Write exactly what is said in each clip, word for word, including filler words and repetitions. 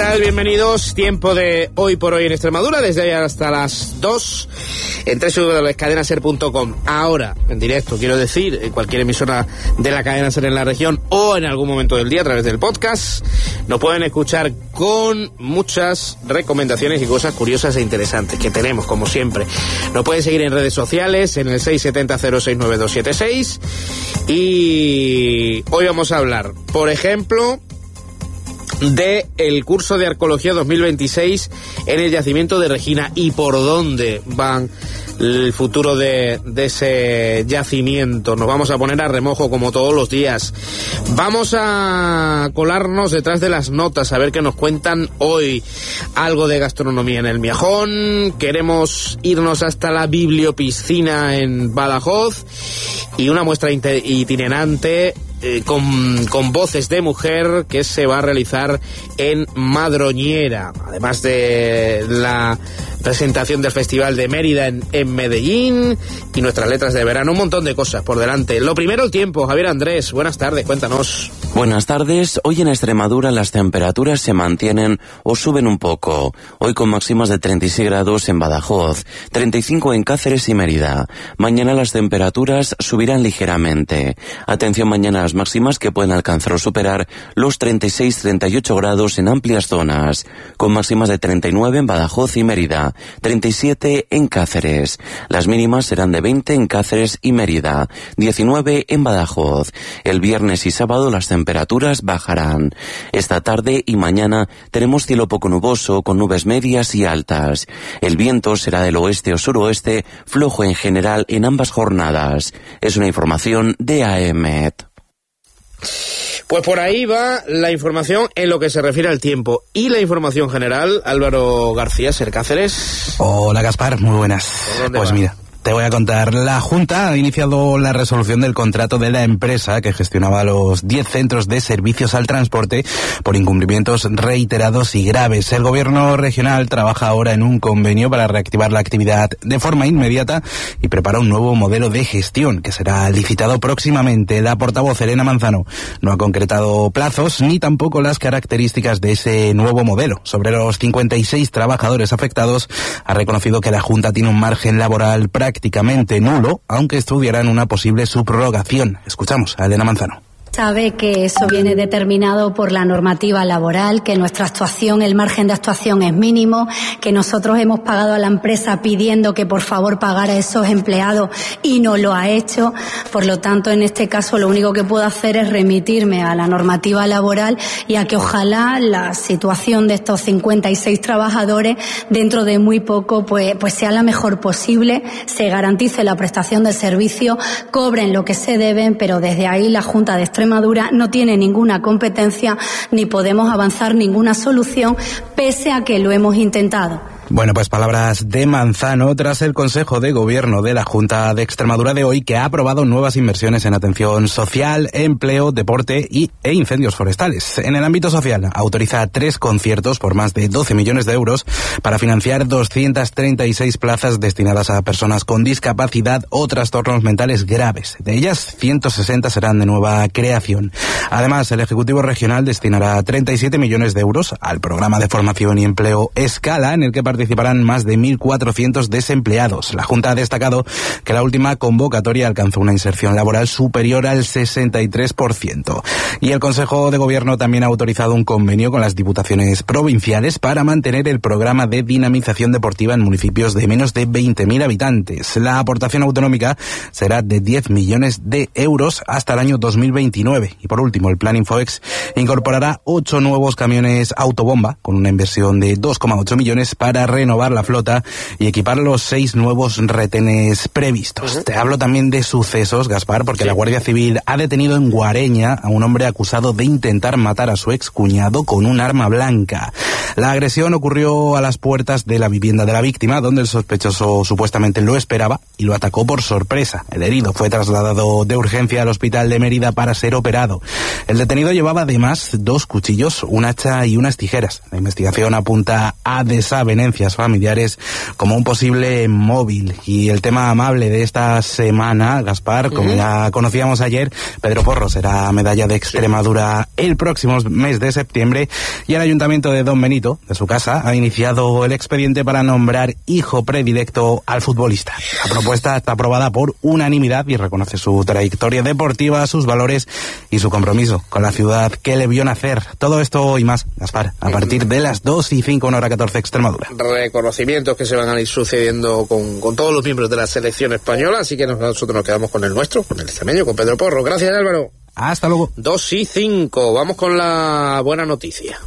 tal? Bienvenidos. Tiempo de Hoy por Hoy en Extremadura, desde ahí hasta las dos en doble u doble u doble u punto cadena ser punto com. Ahora, en directo, quiero decir, en cualquier emisora de la cadena SER en la región o en algún momento del día a través del podcast, nos pueden escuchar con muchas recomendaciones y cosas curiosas e interesantes que tenemos, como siempre. Nos pueden seguir en redes sociales, en el seis siete cero cero seis nueve dos siete seis, y hoy vamos a hablar, por ejemplo, de el curso de Arqueología dos mil veintiséis en el yacimiento de Regina y por dónde van el futuro de, de ese yacimiento. Nos vamos a poner a remojo como todos los días. Vamos a colarnos detrás de las notas a ver qué nos cuentan hoy. Algo de gastronomía en el Miajón. Queremos irnos hasta la bibliopiscina en Badajoz y una muestra itinerante Eh, con, con voces de mujer que se va a realizar en Madroñera, además de la presentación del Festival de Mérida en, en Medellín y nuestras letras de verano, un montón de cosas por delante. Lo primero, el tiempo. Javier Andrés, buenas tardes, cuéntanos. Buenas tardes. Hoy en Extremadura las temperaturas se mantienen o suben un poco. Hoy con máximas de treinta y seis grados en Badajoz, treinta y cinco en Cáceres y Mérida. Mañana las temperaturas subirán ligeramente. Atención mañana a las máximas que pueden alcanzar o superar los treinta y seis a treinta y ocho grados en amplias zonas, con máximas de treinta y nueve en Badajoz y Mérida, treinta y siete en Cáceres. Las mínimas serán de veinte en Cáceres y Mérida, diecinueve en Badajoz. El viernes y sábado las temperaturas bajarán. Esta tarde y mañana tenemos cielo poco nuboso con nubes medias y altas. El viento será del oeste o suroeste, flojo en general en ambas jornadas. Es una información de A E M E T. Pues por ahí va la información en lo que se refiere al tiempo. Y la información general, Álvaro García, SER Cáceres. Hola Gaspar, muy buenas. Pues va? Mira, te voy a contar. La Junta ha iniciado la resolución del contrato de la empresa que gestionaba los diez centros de servicios al transporte por incumplimientos reiterados y graves. El gobierno regional trabaja ahora en un convenio para reactivar la actividad de forma inmediata y prepara un nuevo modelo de gestión que será licitado próximamente. La portavoz Elena Manzano no ha concretado plazos ni tampoco las características de ese nuevo modelo. Sobre los cincuenta y seis trabajadores afectados, ha reconocido que la Junta tiene un margen laboral práctico prácticamente nulo, aunque estudiarán una posible subrogación. Escuchamos a Elena Manzano. Sabe que eso viene determinado por la normativa laboral, que nuestra actuación, el margen de actuación es mínimo, que nosotros hemos pagado a la empresa pidiendo que por favor pagara a esos empleados y no lo ha hecho. Por lo tanto, en este caso lo único que puedo hacer es remitirme a la normativa laboral y a que ojalá la situación de estos cincuenta y seis trabajadores dentro de muy poco pues, pues sea la mejor posible, se garantice la prestación de servicio, cobren lo que se deben, pero desde ahí la Junta de Extremadura no tiene ninguna competencia ni podemos avanzar ninguna solución pese a que lo hemos intentado. Bueno, pues palabras de Manzano tras el Consejo de Gobierno de la Junta de Extremadura de hoy, que ha aprobado nuevas inversiones en atención social, empleo, deporte y, e incendios forestales. En el ámbito social, autoriza tres conciertos por más de doce millones de euros para financiar doscientas treinta y seis plazas destinadas a personas con discapacidad o trastornos mentales graves. De ellas, ciento sesenta serán de nueva creación. Además, el Ejecutivo Regional destinará treinta y siete millones de euros al programa de formación y empleo Escala, en el que participarán más de mil cuatrocientos desempleados. La Junta ha destacado que la última convocatoria alcanzó una inserción laboral superior al sesenta y tres por ciento. Y el Consejo de Gobierno también ha autorizado un convenio con las diputaciones provinciales para mantener el programa de dinamización deportiva en municipios de menos de veinte mil habitantes. La aportación autonómica será de diez millones de euros hasta el año dos mil veintinueve. Y por último, el Plan Infoex incorporará ocho nuevos camiones autobomba con una inversión de dos coma ocho millones para renovar la flota y equipar los seis nuevos retenes previstos. Uh-huh. Te hablo también de sucesos, Gaspar, porque sí. La Guardia Civil ha detenido en Guareña a un hombre acusado de intentar matar a su excuñado con un arma blanca. La agresión ocurrió a las puertas de la vivienda de la víctima, donde el sospechoso supuestamente lo esperaba y lo atacó por sorpresa. El herido fue trasladado de urgencia al hospital de Mérida para ser operado. El detenido llevaba además dos cuchillos, un hacha y unas tijeras. La investigación apunta a desavenencias familiares como un posible móvil. Y el tema amable de esta semana, Gaspar, como ya conocíamos ayer, Pedro Porro será medalla de Extremadura el próximo mes de septiembre, y el Ayuntamiento de Don Benito, de su casa, ha iniciado el expediente para nombrar hijo predilecto al futbolista. La propuesta está aprobada por unanimidad y reconoce su trayectoria deportiva, sus valores y su compromiso con la ciudad que le vio nacer. Todo esto y más, Gaspar, a partir de las dos y cinco, una hora catorce, Extremadura. Reconocimientos que se van a ir sucediendo con, con todos los miembros de la selección española, así que nosotros nos quedamos con el nuestro, con el extremeño, con Pedro Porro. Gracias, Álvaro. Hasta luego. Dos y cinco. Vamos con la buena noticia.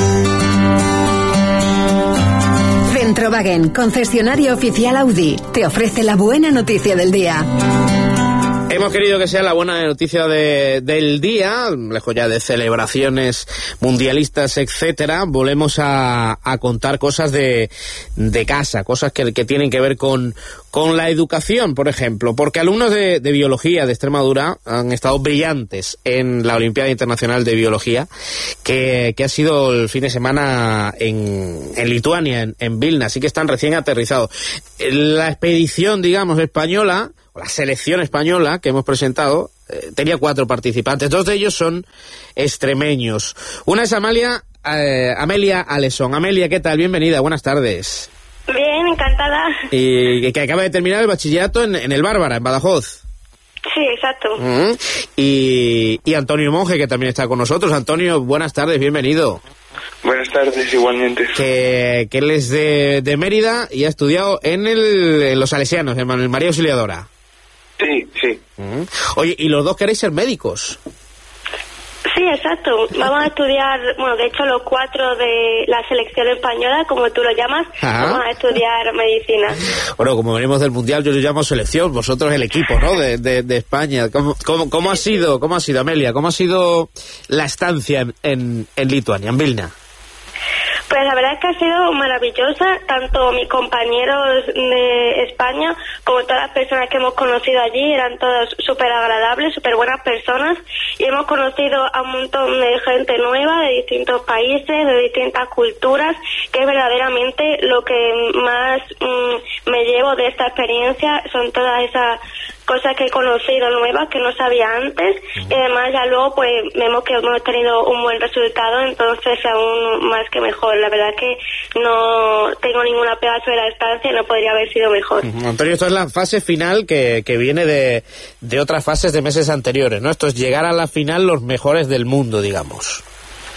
Centrowagen, concesionario oficial Audi, te ofrece la buena noticia del día. Hemos querido que sea la buena noticia de, del día, lejos ya de celebraciones mundialistas, etcétera. Volvemos a, a contar cosas de, de casa, cosas que, que tienen que ver con, con la educación, por ejemplo, porque alumnos de, de biología de Extremadura han estado brillantes en la Olimpiada Internacional de Biología, que, que ha sido el fin de semana en, en Lituania, en, en Vilna, así que están recién aterrizados. La expedición, digamos, española, la selección española que hemos presentado, eh, tenía cuatro participantes, dos de ellos son extremeños. Una es Amalia, eh, Amelia Alesson. Amelia, ¿qué tal? Bienvenida, buenas tardes. Bien, encantada. Y que acaba de terminar el bachillerato en, en el Bárbara, en Badajoz. Sí, exacto. Uh-huh. y, y Antonio Monge, que también está con nosotros. Antonio, buenas tardes, bienvenido. Buenas tardes, igualmente. Que, que él es de, de Mérida y ha estudiado en, el, en los Salesianos, en el María Auxiliadora. Sí, sí. Uh-huh. Oye, y los dos queréis ser médicos. Sí, exacto. Vamos a estudiar, bueno, de hecho los cuatro de la selección española, como tú lo llamas, Ajá. vamos a estudiar medicina. Bueno, como venimos del Mundial, yo lo llamo selección, vosotros el equipo, ¿no?, de, de, de España. ¿Cómo, cómo, cómo ha sido, cómo ha sido, Amelia, cómo ha sido la estancia en, en, en Lituania, en Vilna? Pues la verdad es que ha sido maravillosa, tanto mis compañeros de España como todas las personas que hemos conocido allí, eran todos súper agradables, súper buenas personas, y hemos conocido a un montón de gente nueva de distintos países, de distintas culturas, que es verdaderamente lo que más mmm, me llevo de esta experiencia, son todas esas cosas que he conocido nuevas que no sabía antes, y además ya luego pues vemos que hemos tenido un buen resultado, entonces aún más que mejor. La verdad que no tengo ninguna pega sobre la estancia y no podría haber sido mejor. Uh-huh. Antonio, esto es la fase final que, que viene de, de otras fases de meses anteriores, ¿no? Esto es llegar a la final los mejores del mundo, digamos.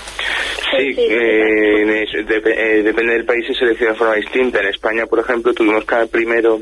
Sí, sí, eh, sí. Dep eh, depende del país, se selecciona de forma distinta. En España, por ejemplo, tuvimos cada primero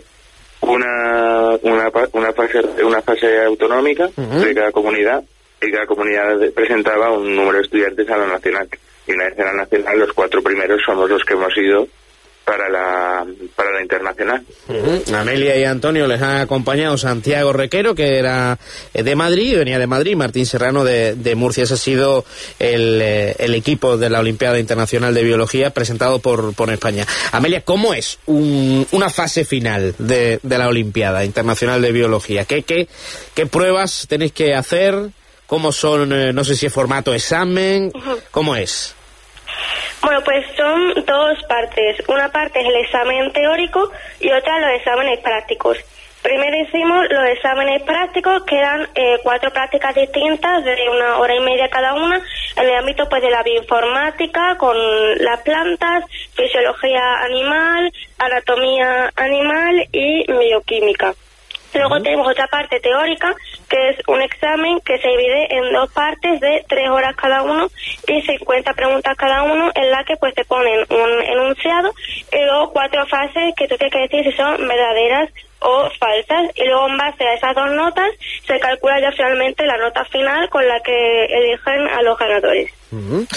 una una una fase una fase autonómica uh-huh. de cada comunidad, y cada comunidad presentaba un número de estudiantes a la nacional, y una vez en la nacional los cuatro primeros somos los que hemos ido para la para la internacional. Uh-huh. Amelia y Antonio les ha acompañado Santiago Requero, que era de Madrid, venía de Madrid, Martín Serrano de, de Murcia. Ese ha sido el, el equipo de la Olimpiada Internacional de Biología presentado por, por España. Amelia, ¿cómo es un, una fase final de, de la Olimpiada Internacional de Biología? ¿Qué, qué, qué pruebas tenéis que hacer? ¿Cómo son? Eh, no sé si es formato examen. Uh-huh. ¿Cómo es? Bueno, pues son dos partes. Una parte es el examen teórico y otra los exámenes prácticos. Primero hicimos los exámenes prácticos, que eran eh, cuatro prácticas distintas de una hora y media cada una, en el ámbito pues de la bioinformática, con las plantas, fisiología animal, anatomía animal y bioquímica. Luego tenemos otra parte teórica, que es un examen que se divide en dos partes de tres horas cada uno y cincuenta preguntas cada uno, en la que pues te ponen un enunciado y luego cuatro fases que tú tienes que decir si son verdaderas o falsas, y luego en base a esas dos notas se calcula ya finalmente la nota final con la que eligen a los ganadores. Uh-huh.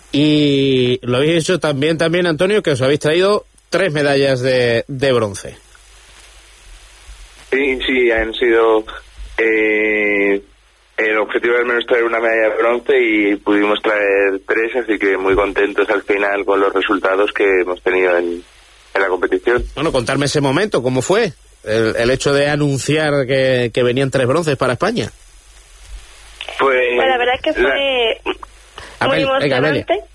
Y lo habéis hecho también, también Antonio, que os habéis traído tres medallas de, de bronce. Sí, sí, han sido eh, el objetivo era al menos traer una medalla de bronce y pudimos traer tres, así que muy contentos al final con los resultados que hemos tenido en, en la competición. Bueno, contarme ese momento, ¿cómo fue el, el hecho de anunciar que, que venían tres bronces para España? Pues, pues la verdad es que fue la... muy Amel, emocionante. Venga,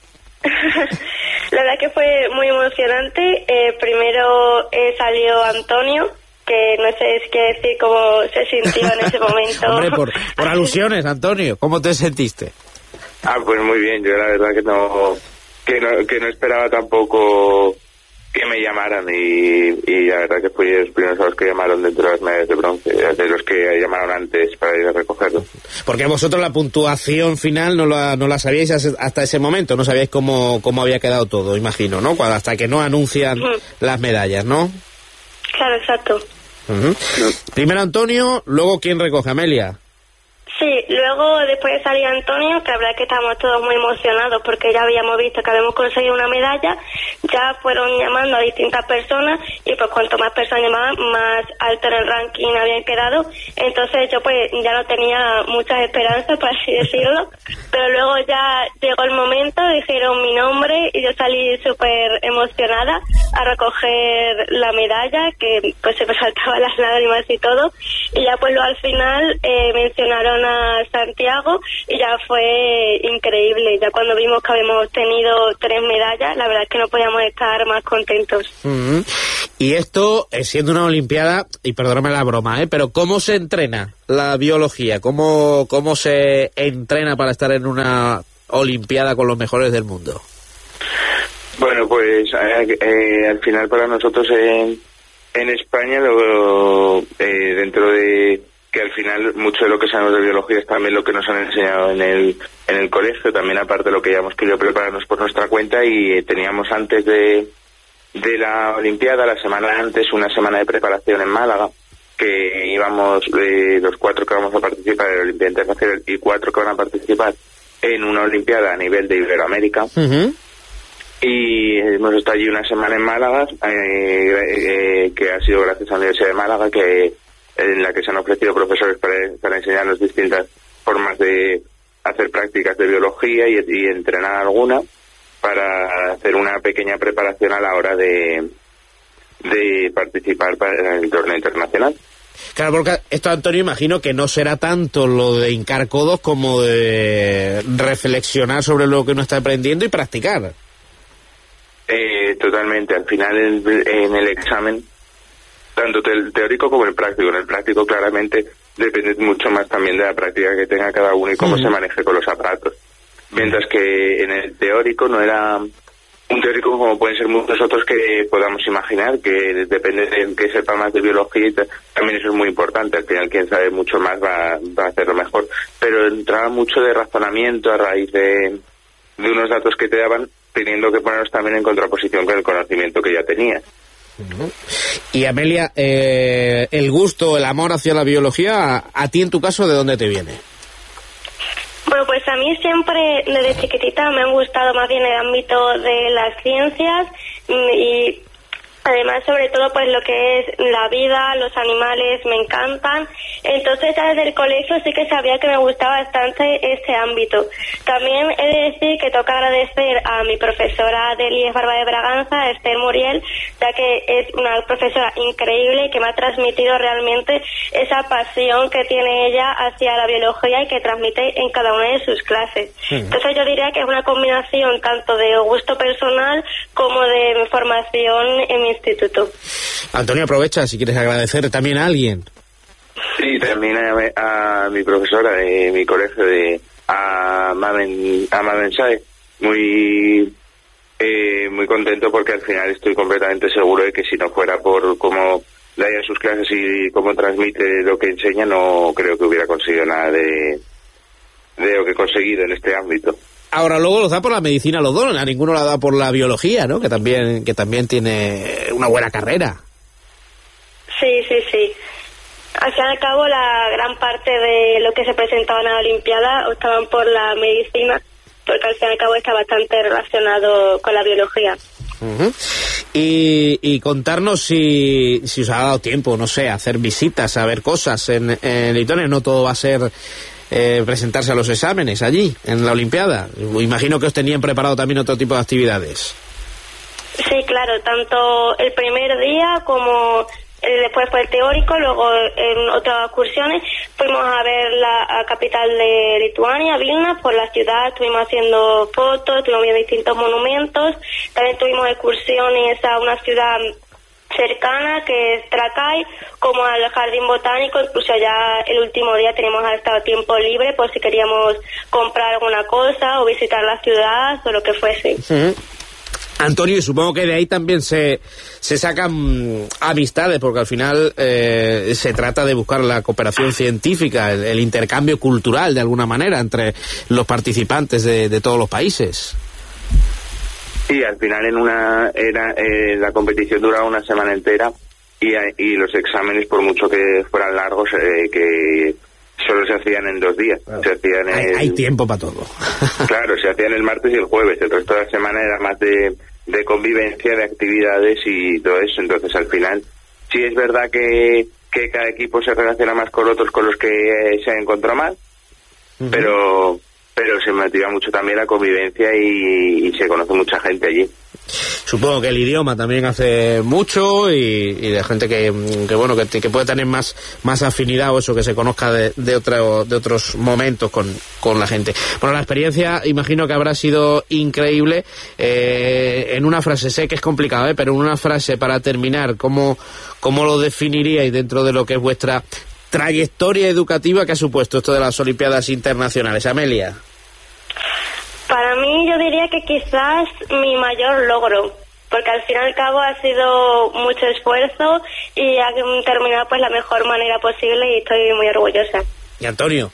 la verdad que fue muy emocionante. Eh, primero eh, salió Antonio, que no sé qué decir cómo se sintió en ese momento. Hombre, por, por alusiones, Antonio, ¿cómo te sentiste? Ah, pues muy bien, yo la verdad que no que no, que no esperaba tampoco que me llamaran y, y la verdad que fui los primeros a los que llamaron dentro de las medallas de bronce, de los que llamaron antes para ir a recogerlo. Porque vosotros la puntuación final no la, no la sabíais hasta ese momento, no sabíais cómo, cómo había quedado todo, imagino, ¿no? Cuando, hasta que no anuncian uh-huh. las medallas, ¿no? Claro, exacto. Uh-huh. Primero Antonio, luego ¿quién recoge? Amelia. Sí, luego después de salir Antonio, que la verdad es que estábamos todos muy emocionados porque ya habíamos visto que habíamos conseguido una medalla, ya fueron llamando a distintas personas y pues cuanto más personas llamaban, más alto en el ranking habían quedado. Entonces yo pues ya no tenía muchas esperanzas, por así decirlo, pero luego ya llegó el momento, dijeron mi nombre y yo salí súper emocionada a recoger la medalla, que pues se me saltaban las lágrimas y todo, y ya pues luego al final eh, mencionaron a Santiago y ya fue increíble. Ya cuando vimos que habíamos obtenido tres medallas, la verdad es que no podíamos estar más contentos. Uh-huh. Y esto, eh, siendo una olimpiada, y perdóname la broma, ¿eh? Pero ¿cómo se entrena la biología? ¿Cómo, cómo se entrena para estar en una olimpiada con los mejores del mundo? Bueno, pues eh, eh, al final para nosotros en, en España, lo, eh, dentro de que al final mucho de lo que sabemos de biología es también lo que nos han enseñado en el en el colegio, también aparte de lo que ya hemos querido prepararnos por nuestra cuenta, y teníamos antes de, de la Olimpiada, la semana antes, una semana de preparación en Málaga, que íbamos eh, los cuatro que vamos a participar en la Olimpiada Internacional y cuatro que van a participar en una Olimpiada a nivel de Iberoamérica. Uh-huh. Y hemos estado allí una semana en Málaga, eh, eh, que ha sido gracias a la Universidad de Málaga, que en la que se han ofrecido profesores para, para enseñarnos distintas formas de hacer prácticas de biología y, y entrenar alguna para hacer una pequeña preparación a la hora de, de participar para el torneo internacional. Claro, porque esto, Antonio, imagino que no será tanto lo de hincar codos como de reflexionar sobre lo que uno está aprendiendo y practicar. Eh, totalmente, al final en, en el examen, tanto el teórico como el práctico. En el práctico claramente depende mucho más también de la práctica que tenga cada uno y cómo uh-huh. se maneje con los aparatos. Mientras que en el teórico no era un teórico como pueden ser muchos otros que podamos imaginar, que depende de que sepa más de biología, y también eso es muy importante. Al final quien sabe mucho más va, va a hacerlo mejor. Pero entraba mucho de razonamiento a raíz de, de unos datos que te daban, teniendo que ponerlos también en contraposición con el conocimiento que ya tenías. Uh-huh. Y Amelia, eh, el gusto, el amor hacia la biología, a, a ti en tu caso, ¿de dónde te viene? Bueno, pues a mí siempre desde chiquitita me han gustado más bien el ámbito de las ciencias y además sobre todo pues lo que es la vida, los animales me encantan. Entonces ya desde el colegio sí que sabía que me gustaba bastante este ámbito. También he de decir que toca agradecer a mi profesora del I E S Barba de Braganza, Esther Muriel, ya que es una profesora increíble y que me ha transmitido realmente esa pasión que tiene ella hacia la biología y que transmite en cada una de sus clases. Sí. Entonces yo diría que es una combinación tanto de gusto personal como de formación en mi instituto. Antonio, aprovecha si quieres agradecer también a alguien. Sí, también a, a mi profesora de mi colegio, de a Mamen, a Mamen Sae, muy eh, muy contento porque al final estoy completamente seguro de que si no fuera por cómo da ella sus clases y cómo transmite lo que enseña, no creo que hubiera conseguido nada de, de lo que he conseguido en este ámbito. Ahora luego los da por la medicina los dos, a ninguno la da por la biología, ¿no? Que también que también tiene una buena carrera. Sí, sí, sí. Al fin y al cabo la gran parte de lo que se presentaba en la Olimpiada optaban por la medicina, porque al fin y al cabo está bastante relacionado con la biología. Uh-huh. Y, y contarnos si, si os ha dado tiempo, no sé, a hacer visitas, a ver cosas en, en Litonia. No todo va a ser eh, presentarse a los exámenes allí, en la Olimpiada. Imagino que os tenían preparado también otro tipo de actividades. Sí, claro, tanto el primer día como eh, después fue el teórico, luego en otras excursiones fuimos a ver la capital de Lituania, Vilna, por la ciudad, estuvimos haciendo fotos, estuvimos viendo distintos monumentos, también tuvimos excursiones a una ciudad cercana que es Trakai, como al jardín botánico. Incluso ya el último día teníamos hasta tiempo libre por si queríamos comprar alguna cosa o visitar la ciudad o lo que fuese. Uh-huh. Antonio, y supongo que de ahí también se, se sacan amistades, porque al final eh, se trata de buscar la cooperación científica, el, el intercambio cultural de alguna manera entre los participantes de, de todos los países. Sí, al final en una era eh, la competición duraba una semana entera y, y los exámenes, por mucho que fueran largos, eh, que solo se hacían en dos días. Claro. Se hacían hay, el, hay tiempo para todo. Claro, se hacían el martes y el jueves. El resto de la semana era más de, de convivencia, de actividades y todo eso. Entonces, al final, sí es verdad que, que cada equipo se relaciona más con otros con los que eh, se encontró mal, uh-huh. pero... pero se motiva mucho también la convivencia y, y se conoce mucha gente allí. Supongo que el idioma también hace mucho y, y de gente que, que bueno que, que puede tener más más afinidad o eso, que se conozca de, de, otro, de otros momentos con, con la gente. Bueno, la experiencia imagino que habrá sido increíble. Eh, en una frase, sé que es complicado, ¿eh? pero en una frase para terminar, ¿cómo, cómo lo definiríais dentro de lo que es vuestra trayectoria educativa que ha supuesto esto de las Olimpiadas Internacionales? Amelia. Para mí yo diría que quizás mi mayor logro, porque al fin y al cabo ha sido mucho esfuerzo y ha terminado pues la mejor manera posible y estoy muy orgullosa. ¿Y Antonio?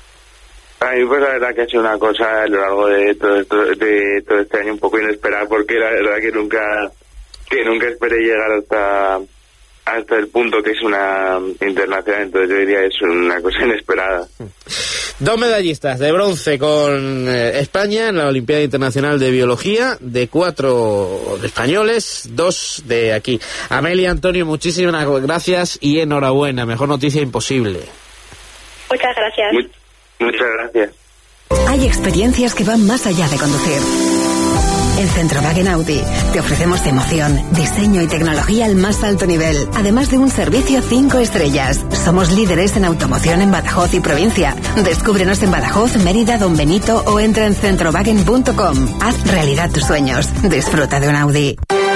A mí pues la verdad que ha sido una cosa a lo largo de todo, de, de todo este año un poco inesperada, porque la verdad que nunca que nunca esperé llegar hasta hasta el punto que es una internacional, entonces yo diría es una cosa inesperada. Dos medallistas de bronce con eh, España en la Olimpiada Internacional de Biología, de cuatro españoles, dos de aquí. Amelia y Antonio, muchísimas gracias y enhorabuena, mejor noticia imposible. Muchas gracias. Muy, muchas gracias. Hay experiencias que van más allá de conducir. En Centrowagen Audi te ofrecemos emoción, diseño y tecnología al más alto nivel, además de un servicio cinco estrellas. Somos líderes en automoción en Badajoz y provincia. Descúbrenos en Badajoz, Mérida, Don Benito o entra en centrowagen punto com. Haz realidad tus sueños. Disfruta de un Audi.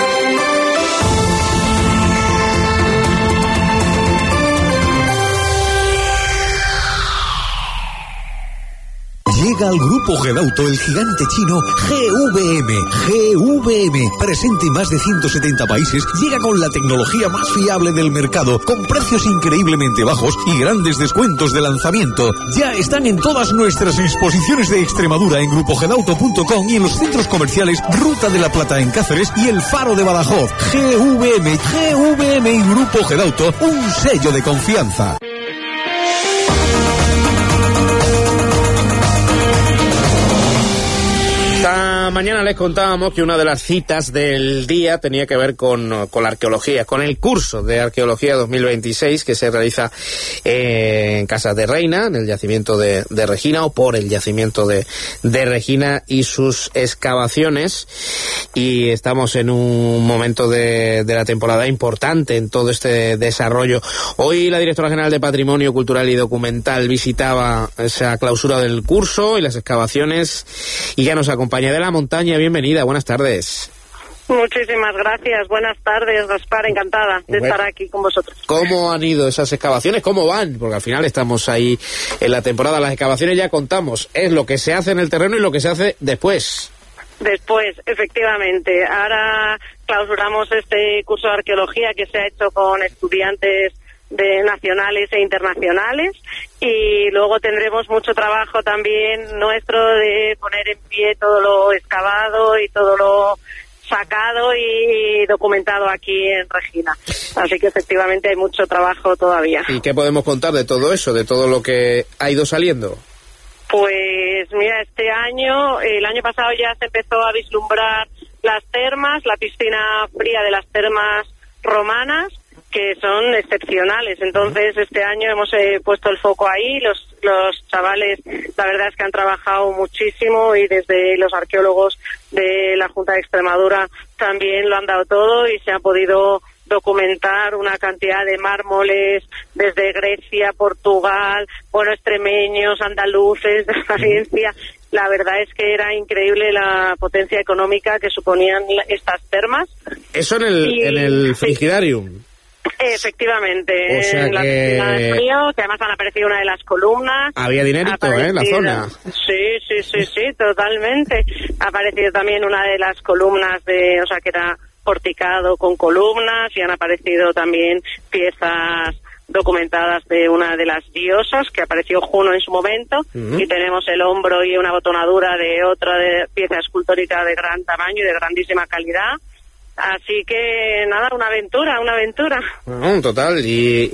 Llega al Grupo Gedauto el gigante chino G V M. G V M, presente en más de ciento setenta países, llega con la tecnología más fiable del mercado, con precios increíblemente bajos y grandes descuentos de lanzamiento. Ya están en todas nuestras exposiciones de Extremadura en grupo gedauto punto com y en los centros comerciales Ruta de la Plata en Cáceres y El Faro de Badajoz. G V M, G V M y Grupo Gedauto, un sello de confianza. Esta mañana les contábamos que una de las citas del día tenía que ver con, con la arqueología, con el curso de Arqueología dos mil veintiséis que se realiza eh, en Casas de Reina, en el yacimiento de, de Regina, o por el yacimiento de, de Regina y sus excavaciones. Y estamos en un momento de, de la temporada importante en todo este desarrollo. Hoy la directora general de Patrimonio Cultural y Documental visitaba esa clausura del curso y las excavaciones, y ya nos acompaña de la montaña. Bienvenida, buenas tardes. Muchísimas gracias, buenas tardes, Gaspar, encantada de bueno, estar aquí con vosotros. ¿Cómo han ido esas excavaciones? ¿Cómo van? Porque al final estamos ahí en la temporada. Las excavaciones, ya contamos, es lo que se hace en el terreno y lo que se hace después. Después, efectivamente. Ahora clausuramos este curso de arqueología que se ha hecho con estudiantes de nacionales e internacionales, y luego tendremos mucho trabajo también nuestro de poner en pie todo lo excavado y todo lo sacado y documentado aquí en Regina. Así que efectivamente hay mucho trabajo todavía. ¿Y qué podemos contar de todo eso, de todo lo que ha ido saliendo? Pues mira, este año, el año pasado ya se empezó a vislumbrar las termas, la piscina fría de las termas romanas, que son excepcionales. Entonces, este año hemos eh, puesto el foco ahí. Los, los chavales, la verdad es que han trabajado muchísimo y desde los arqueólogos de la Junta de Extremadura también lo han dado todo y se ha podido documentar una cantidad de mármoles desde Grecia, Portugal, bueno, extremeños, andaluces, de Valencia. La verdad es que era increíble la potencia económica que suponían estas termas. Eso en el, y, en el Frigidarium. Sí. Efectivamente, o sea en la que... piscina de frío, que además han aparecido una de las columnas. Había dinerito, ¿eh? En la zona. Sí, sí, sí, sí, totalmente. Ha aparecido también una de las columnas de, o sea, que era porticado con columnas, y han aparecido también piezas documentadas de una de las diosas que apareció Juno en su momento, uh-huh. y tenemos el hombro y una botonadura de otra de pieza escultórica de gran tamaño y de grandísima calidad. Así que nada, una aventura, una aventura. Uh, total. ¿Y,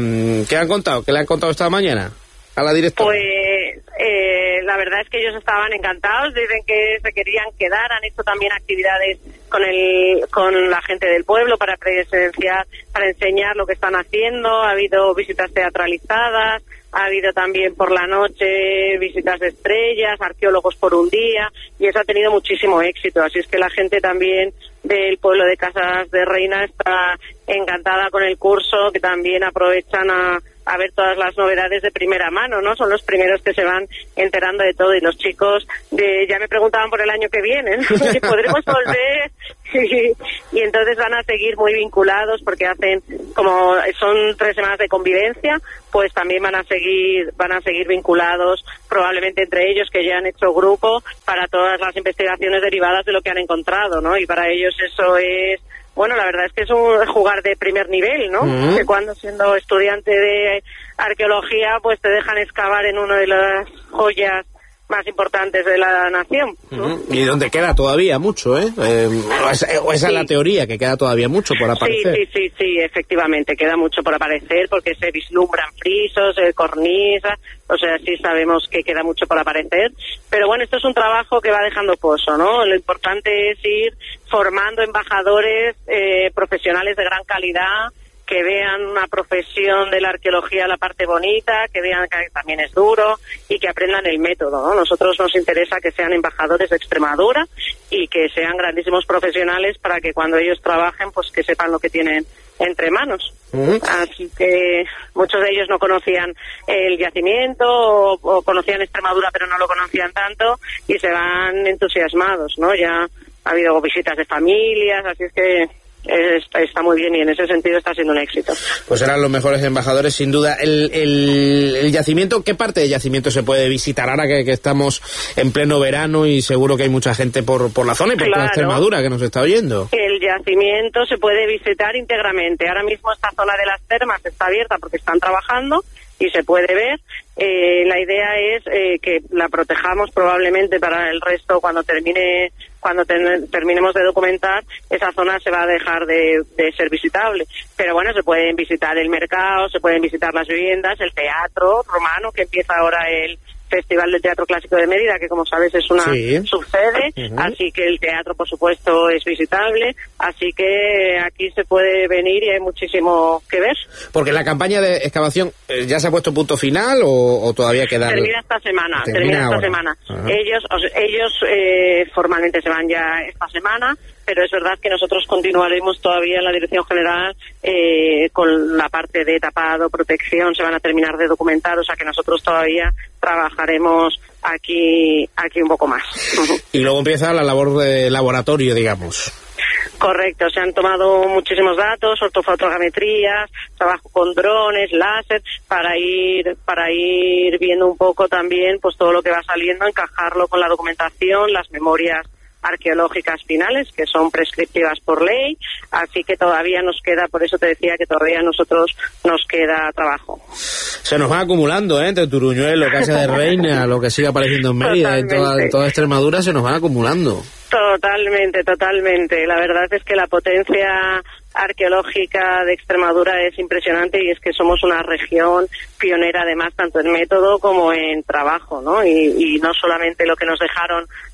y qué han contado? ¿Qué le han contado esta mañana a la directora? Pues eh, la verdad es que ellos estaban encantados, dicen que se querían quedar, han hecho también actividades con el con la gente del pueblo para presenciar, para enseñar lo que están haciendo. Ha habido visitas teatralizadas, ha habido también por la noche visitas de estrellas, arqueólogos por un día, y eso ha tenido muchísimo éxito. Así es que la gente también del pueblo de Casas de Reina está encantada con el curso, que también aprovechan a, a ver todas las novedades de primera mano, ¿no? Son los primeros que se van enterando de todo, y los chicos de, ya me preguntaban por el año que viene, ¿no? Si podremos volver, y, y entonces van a seguir muy vinculados, porque hacen, como son tres semanas de convivencia, pues también van a seguir van a seguir vinculados, probablemente entre ellos, que ya han hecho grupo para todas las investigaciones derivadas de lo que han encontrado, ¿no? Y para ellos eso es, bueno, la verdad es que es un jugar de primer nivel, ¿no? Uh-huh. Que cuando siendo estudiante de arqueología, pues te dejan excavar en una de las joyas más importantes de la nación, ¿no? Uh-huh. Y donde queda todavía mucho, ¿eh? eh o esa, o esa sí. es la teoría, que queda todavía mucho por aparecer. Sí, sí, sí, sí, efectivamente, queda mucho por aparecer, porque se vislumbran frisos, eh, cornisas, o sea, sí sabemos que queda mucho por aparecer, pero bueno, esto es un trabajo que va dejando pozo, ¿no? Lo importante es ir formando embajadores eh, profesionales de gran calidad, que vean una profesión de la arqueología la parte bonita, que vean que también es duro y que aprendan el método, ¿no? Nosotros nos interesa que sean embajadores de Extremadura y que sean grandísimos profesionales para que cuando ellos trabajen, pues que sepan lo que tienen entre manos. Uh-huh. Así que muchos de ellos no conocían el yacimiento o, o conocían Extremadura pero no lo conocían tanto y se van entusiasmados, ¿no? Ya ha habido visitas de familias, así es que Está, está muy bien, y en ese sentido está siendo un éxito. Pues serán los mejores embajadores, sin duda. El, el, el yacimiento, ¿qué parte del yacimiento se puede visitar ahora que, que estamos en pleno verano y seguro que hay mucha gente por, por la zona y por claro. toda Extremadura que nos está oyendo? El yacimiento se puede visitar íntegramente. Ahora mismo esta zona de las termas está abierta porque están trabajando y se puede ver. Eh, la idea es eh, que la protejamos probablemente para el resto cuando termine cuando ten, terminemos de documentar, esa zona se va a dejar de, de ser visitable. Pero bueno, se pueden visitar el mercado, se pueden visitar las viviendas, el teatro romano, que empieza ahora el Festival del Teatro Clásico de Mérida, que como sabes es una sí. subsede, uh-huh. así que el teatro por supuesto es visitable, así que aquí se puede venir y hay muchísimo que ver. Porque la campaña de excavación eh, ya se ha puesto punto final o, o todavía queda... Termina esta semana, termina, termina esta semana. Uh-huh. Ellos, o sea, ellos eh, formalmente se van ya esta semana, pero es verdad que nosotros continuaremos todavía en la Dirección General eh, con la parte de tapado, protección, se van a terminar de documentar, o sea que nosotros todavía trabajaremos aquí aquí un poco más. Y luego empieza la labor de laboratorio, digamos. Correcto, se han tomado muchísimos datos, ortofotogrametrías, trabajo con drones, láser, para ir para ir viendo un poco también pues todo lo que va saliendo, encajarlo con la documentación, las memorias arqueológicas finales, que son prescriptivas por ley, así que todavía nos queda, por eso te decía que todavía a nosotros nos queda trabajo. Se nos va acumulando, ¿eh? Entre Turuñuelo, Casa de Reina, lo que sigue apareciendo en Mérida, en toda, en toda Extremadura, se nos van acumulando. Totalmente, totalmente. La verdad es que la potencia arqueológica de Extremadura es impresionante, y es que somos una región pionera además tanto en método como en trabajo, ¿no? Y, y no solamente lo que nos dejaron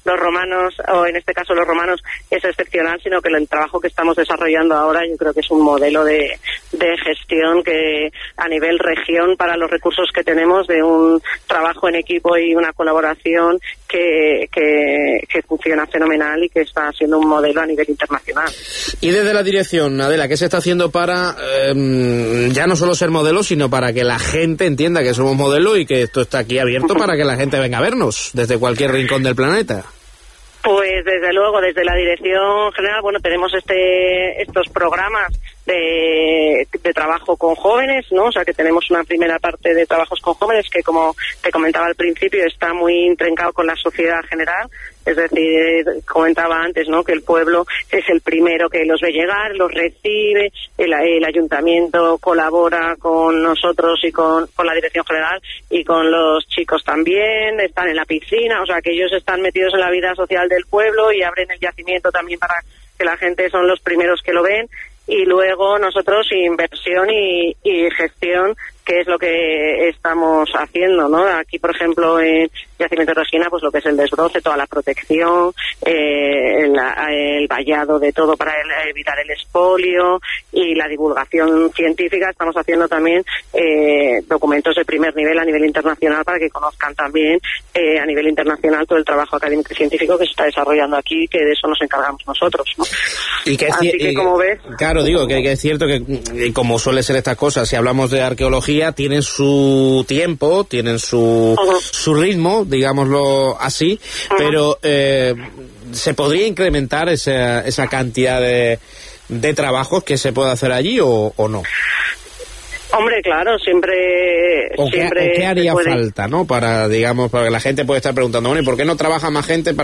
los romanos, o en este caso los romanos, es excepcional, sino que el trabajo que estamos desarrollando ahora yo creo que es un modelo de, de gestión que a nivel región, para los recursos que tenemos, de un trabajo en equipo y una colaboración que, que, que funciona fenomenal y que está siendo un modelo a nivel internacional. Y desde la dirección, Adela, ¿qué se está haciendo para eh, ya no solo ser modelo, sino para que la gente entienda que somos modelo y que esto está aquí abierto para que la gente venga a vernos desde cualquier rincón del planeta? Pues desde luego, desde la Dirección General, bueno, tenemos este estos programas de, de trabajo con jóvenes, ¿no? O sea, que tenemos una primera parte de trabajos con jóvenes que, como te comentaba al principio, está muy intrincado con la sociedad general. Es decir, comentaba antes, ¿no?, que el pueblo es el primero que los ve llegar, los recibe, el, el ayuntamiento colabora con nosotros y con, con la Dirección General y con los chicos también, están en la piscina, o sea, que ellos están metidos en la vida social del pueblo y abren el yacimiento también para que la gente son los primeros que lo ven. Y luego nosotros inversión y, y gestión, que es lo que estamos haciendo, ¿no? Aquí, por ejemplo, en Yacimiento de Resina, pues lo que es el desbroce, toda la protección, eh, el, el vallado de todo para el, evitar el expolio y la divulgación científica. Estamos haciendo también eh, documentos de primer nivel a nivel internacional para que conozcan también eh, a nivel internacional todo el trabajo académico y científico que se está desarrollando aquí, que de eso nos encargamos nosotros, ¿no? Y que Así que, como ves... Claro, digo, que, que es cierto que, como suele ser estas cosas, si hablamos de arqueología, tienen su tiempo, tienen su, uh-huh. su ritmo, digámoslo así, uh-huh. pero eh, ¿se podría incrementar esa, esa cantidad de, de trabajos que se puede hacer allí o, o no? Hombre, claro, siempre... ¿O qué, siempre ¿o qué haría puede... falta, no? Para, digamos, para que la gente pueda estar preguntando, bueno, ¿y por qué no trabaja más gente para